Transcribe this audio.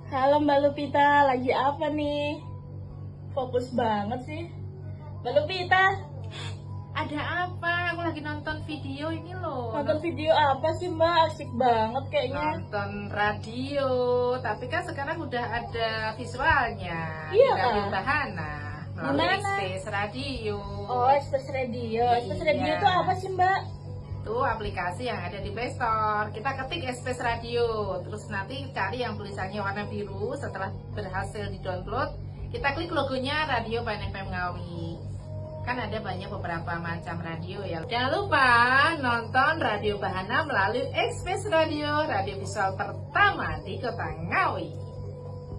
Halo Mbak Lupita, lagi apa nih? Fokus banget sih. Mbak Lupita, Ada apa? Aku lagi nonton video ini loh. nonton video apa sih Mbak? Asik banget kayaknya. Nonton radio, tapi kan sekarang udah ada visualnya Iya, di Radio Kak. Bahana melalui Gimana? Express Radio. Oh, Express Radio. Express Radio Iya. itu apa sih Mbak? Itu aplikasi yang ada di Play Store. Kita ketik Express Radio, terus nanti cari yang tulisannya warna biru. Setelah berhasil di-download, kita klik logonya Radio Bahana FM Ngawi. Kan ada banyak beberapa macam radio ya. Jangan lupa nonton Radio Bahana melalui Express Radio, radio visual pertama di Kota Ngawi.